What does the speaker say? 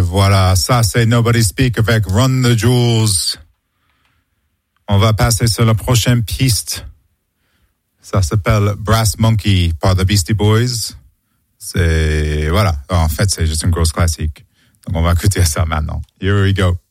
Voilà, ça c'est Nobody Speak avec Run the Jewels. On va passer sur la prochaine piste. Ça s'appelle Brass Monkey par The Beastie Boys. C'est, voilà, en fait c'est juste une grosse classique. Donc on va écouter ça maintenant. Here we go.